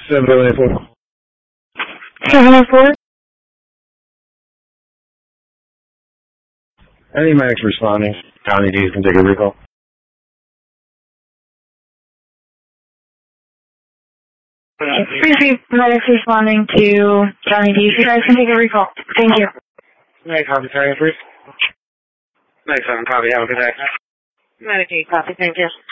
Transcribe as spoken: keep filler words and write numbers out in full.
seven eight four. seven eight four? Any medics responding. County D's can take a recall. Receive medics responding to County D. You guys can take a recall. Thank you. Medic copy, carry, please. Medic seven, copy. Have a good day. Medicaid copy, thank you.